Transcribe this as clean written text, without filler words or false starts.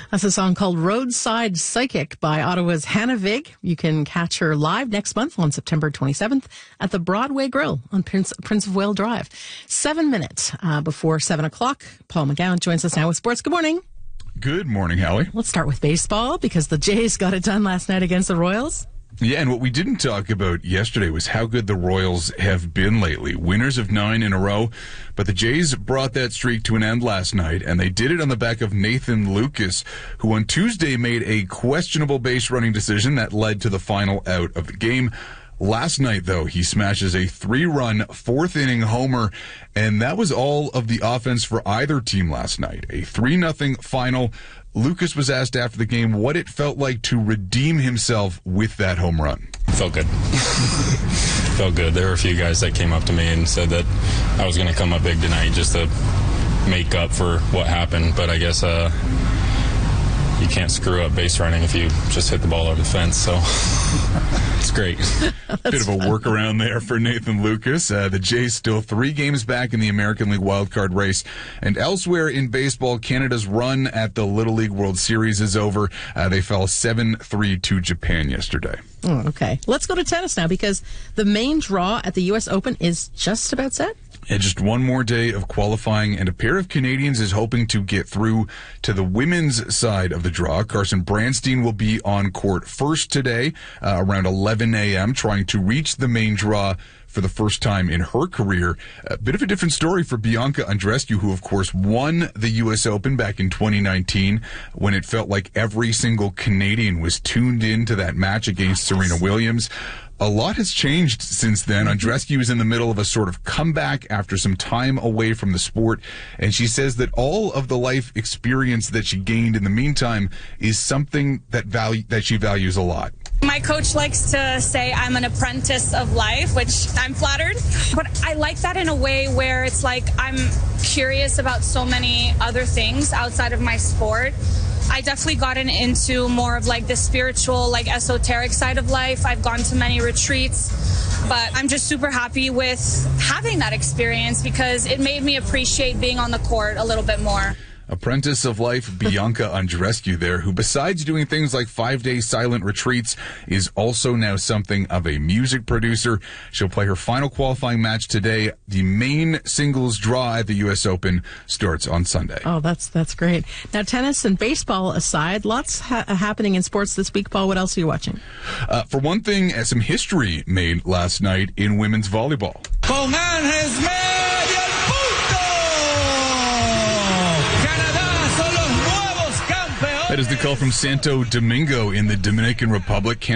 That's a song called Roadside Psychic by Ottawa's Hannah Vig. You can catch her live next month on September 27th at the Broadway Grill on Prince of Wales Drive. 7 minutes before 7 o'clock. Paul McGowan joins us now with sports. Good morning. Good morning, Hallie. Let's start with baseball because the Jays got it done last night against the Royals. Yeah, and what we didn't talk about yesterday was how good the Royals have been lately. Winners of 9 in a row, but the Jays brought that streak to an end last night, and they did it on the back of Nathan Lucas, who on Tuesday made a questionable base running decision that led to the final out of the game. Last night, though, he smashes a 3-run, fourth-inning homer, and that was all of the offense for either team last night. A 3-0 final. Lucas was asked after the game what it felt like to redeem himself with that home run. Felt good. Felt good. There were a few guys that came up to me and said that I was going to come up big tonight just to make up for what happened, but I guess you can't screw up base running if you just hit the ball over the fence, so it's great. Bit of a workaround there for Nathan Lucas. The Jays still 3 games back in the American League wildcard race. And elsewhere in baseball, Canada's run at the Little League World Series is over. They fell 7-3 to Japan yesterday. Oh, okay. Let's go to tennis now because the main draw at the U.S. Open is just about set. And just one more day of qualifying, and a pair of Canadians is hoping to get through to the women's side of the draw. Carson Branstein will be on court first today around 11 a.m., trying to reach the main draw for the first time in her career. A bit of a different story for Bianca Andreescu, who, of course, won the U.S. Open back in 2019 when it felt like every single Canadian was tuned into that match against Serena Williams. A lot has changed since then. Andreescu is in the middle of a sort of comeback after some time away from the sport, and she says that all of the life experience that she gained in the meantime is something that she values a lot. My coach likes to say I'm an apprentice of life, which I'm flattered, but I like that in a way where it's like I'm curious about so many other things outside of my sport. I definitely gotten into more of like the spiritual, like esoteric side of life. I've gone to many retreats, but I'm just super happy with having that experience because it made me appreciate being on the court a little bit more. Apprentice of life, Bianca Andreescu there, who besides doing things like 5-day silent retreats, is also now something of a music producer. She'll play her final qualifying match today. The main singles draw at the U.S. Open starts on Sunday. Oh, that's great. Now, tennis and baseball aside, lots happening in sports this week. Paul, what else are you watching? For one thing, some history made last night in women's volleyball. Con Ángeles media el punto. Canadá son los nuevos campeones. That is the call from Santo Domingo in the Dominican Republic.